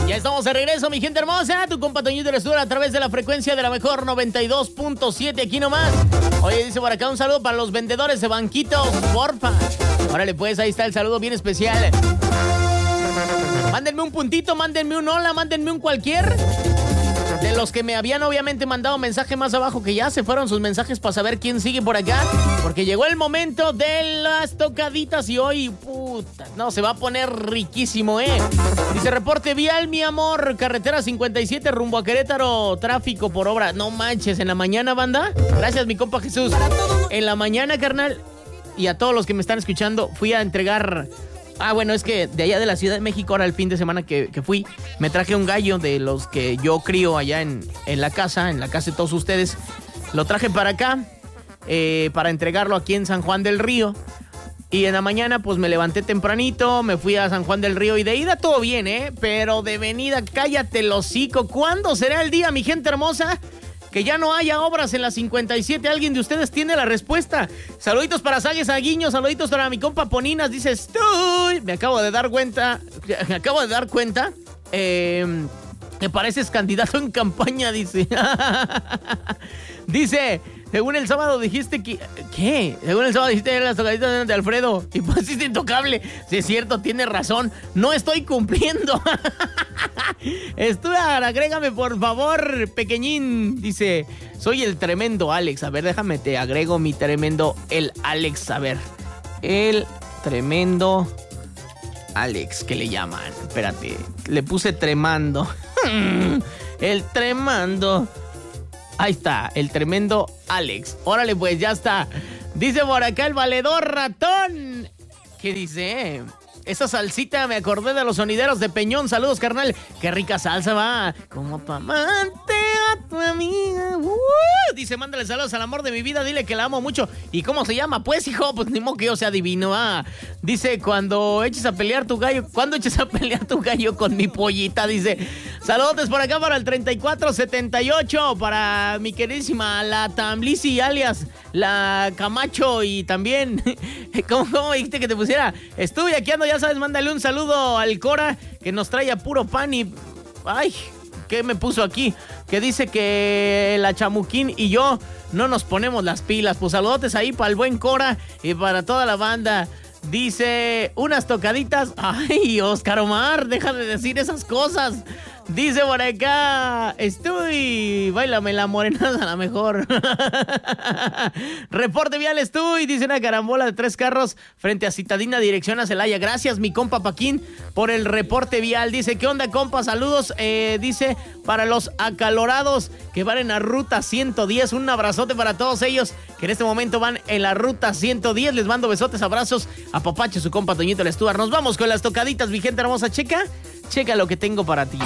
Ya estamos de regreso, mi gente hermosa. Tu compa Toñito Eres Tú a través de la frecuencia de la mejor 92.7 aquí nomás. Oye, dice por acá un saludo para los vendedores de banquitos, porfa. Órale, pues, ahí está el saludo bien especial. Mándenme un puntito, mándenme un hola, mándenme un cualquier. De los que me habían obviamente mandado mensaje más abajo, que ya se fueron sus mensajes para saber quién sigue por acá. Porque llegó el momento de las tocaditas y hoy, puta, no, se va a poner riquísimo, ¿eh? Dice, reporte vial, mi amor, carretera 57 rumbo a Querétaro, tráfico por obra. No manches, en la mañana, banda. Gracias, mi compa Jesús. En la mañana, carnal, y a todos los que me están escuchando, fui a entregar... bueno, es que de allá de la Ciudad de México, ahora el fin de semana que fui, me traje un gallo de los que yo crío allá en la casa de todos ustedes. Lo traje para acá, para entregarlo aquí en San Juan del Río. Y en la mañana, pues me levanté tempranito, me fui a San Juan del Río y de ida todo bien, pero de venida, cállate el hocico. ¿Cuándo será el día, mi gente hermosa, que ya no haya obras en la 57? ¿Alguien de ustedes tiene la respuesta? Saluditos para Sagues Aguiño, saluditos para mi compa Poninas. Dice, me acabo de dar cuenta, que pareces candidato en campaña, dice. Dice, según el sábado dijiste que... ¿Qué? Según el sábado dijiste las tocaditas de Alfredo y pusiste intocable. Sí, es cierto, tiene razón. No estoy cumpliendo. Stuart, agrégame por favor, pequeñín. Dice, soy el tremendo Alex. A ver, déjame, te agrego mi tremendo el Alex. A ver, el tremendo Alex, ¿qué le llaman? Espérate, le puse tremando. El tremando. Ahí está, el tremendo Alex. Órale, pues, ya está. Dice por acá el valedor ratón. ¿Qué dice? Esa salsita, me acordé de los sonideros de Peñón. Saludos, carnal. Qué rica salsa va. Como pa' amante a tu amiga. Dice, mándale saludos al amor de mi vida. Dile que la amo mucho. ¿Y cómo se llama? Pues, hijo, pues ni modo que yo sea divino. Dice, cuando eches a pelear tu gallo con mi pollita. Dice, saludos por acá para el 3478. Para mi queridísima la Tamlisi, alias la Camacho. Y también, ¿cómo dijiste que te pusiera? Estuve aquí ando, ya sabes, mándale un saludo al Cora, que nos trae a puro pan y... Ay, ¿qué me puso aquí? Que dice que la Chamuquín y yo no nos ponemos las pilas. Pues saludotes ahí para el buen Cora y para toda la banda. Dice, unas tocaditas. Ay, Oscar Omar, deja de decir esas cosas. Dice por acá, báilame la morenada a la mejor. Reporte vial dice una carambola de 3 carros frente a Citadina, dirección a Celaya. Gracias, mi compa Paquín, por el reporte vial. Dice, ¿qué onda, compa? Saludos, dice, para los acalorados que van en la ruta 110. Un abrazote para todos ellos que en este momento van en la ruta 110. Les mando besotes, abrazos, a papache, su compa Toñito el Stuart. Nos vamos con las tocaditas, mi gente hermosa. Checa lo que tengo para ti.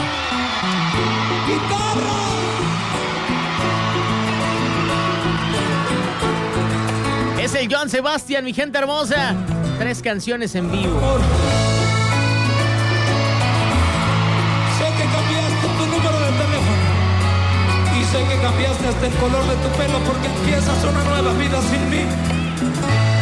Es el Joan Sebastián, mi gente hermosa. 3 canciones en vivo. Sé que cambiaste tu número de teléfono y sé que cambiaste hasta el color de tu pelo porque empiezas una nueva vida sin mí.